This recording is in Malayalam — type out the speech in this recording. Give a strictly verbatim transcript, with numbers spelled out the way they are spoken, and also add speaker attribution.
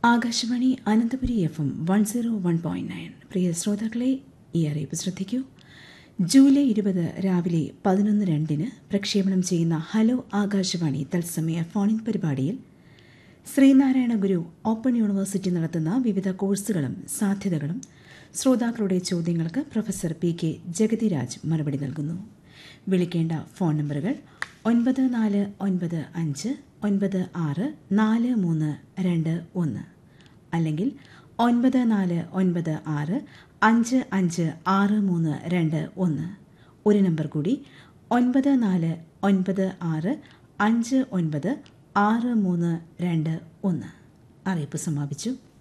Speaker 1: Akashvani Ananthapuri F M one zero one point nine. പ്രിയ ശ്രോതാക്കളെ, ഈ അറിയിപ്പ് ശ്രദ്ധിക്കൂ. ജൂലൈ ഇരുപത് രാവിലെ പതിനൊന്ന് രണ്ടിന് പ്രക്ഷേപണം ചെയ്യുന്ന ഹലോ ആകാശവാണി തത്സമയ ഫോണിൻ പരിപാടിയിൽ ശ്രീനാരായണ ഗുരു ഓപ്പൺ യൂണിവേഴ്സിറ്റി നടത്തുന്ന വിവിധ കോഴ്സുകളും സാധ്യതകളും ശ്രോതാക്കളുടെ ചോദ്യങ്ങൾക്ക് പ്രൊഫസർ പി കെ ജഗതിരാജ് മറുപടി നൽകുന്നു. വിളിക്കേണ്ട ഫോൺ നമ്പറുകൾ ഒൻപത് നാല് ഒൻപത് അഞ്ച് ഒൻപത് ആറ് നാല് മൂന്ന് രണ്ട് ഒന്ന് അല്ലെങ്കിൽ ഒൻപത് നാല് ഒൻപത് ആറ് അഞ്ച് അഞ്ച് ആറ് മൂന്ന് രണ്ട് ഒന്ന്. ഒരു നമ്പർ കൂടി, ഒൻപത് നാല് ഒൻപത് ആറ് അഞ്ച് ഒൻപത് ആറ് മൂന്ന് രണ്ട് ഒന്ന്. അറിയിപ്പ് സമാപിച്ചു.